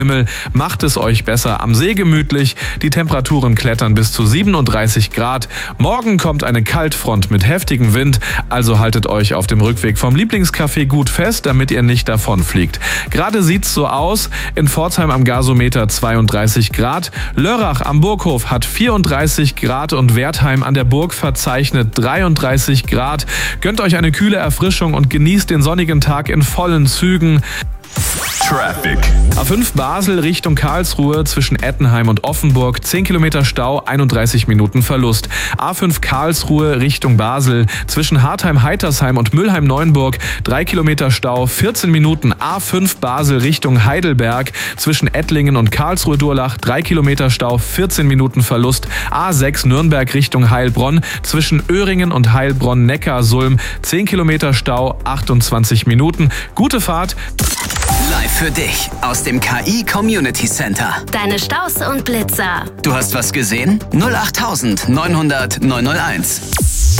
Himmel macht es euch besser am See gemütlich. Die Temperaturen klettern bis zu 37 Grad. Morgen kommt eine Kaltfront mit heftigem Wind, also haltet euch auf dem Rückweg vom Lieblingscafé gut fest, damit ihr nicht davonfliegt. Gerade sieht's so aus. In Pforzheim am Gasometer 32 Grad. Lörrach am Burghof hat 34 Grad und Wertheim an der Burg verzeichnet 33 Grad. Gönnt euch eine kühle Erfrischung und genießt den sonnigen Tag in vollen Zügen. Traffic. A5 Basel Richtung Karlsruhe zwischen Ettenheim und Offenburg, 10 Kilometer Stau, 31 Minuten Verlust. A5 Karlsruhe Richtung Basel zwischen Hartheim-Heitersheim und Mülheim-Neuenburg, 3 Kilometer Stau, 14 Minuten. A5 Basel Richtung Heidelberg zwischen Ettlingen und Karlsruhe-Durlach, 3 Kilometer Stau, 14 Minuten Verlust. A6 Nürnberg Richtung Heilbronn zwischen Öhringen und Heilbronn-Neckarsulm, 10 Kilometer Stau, 28 Minuten. Gute Fahrt. Live für dich aus dem KI Community Center. Deine Staus und Blitzer. Du hast was gesehen? 08900 901.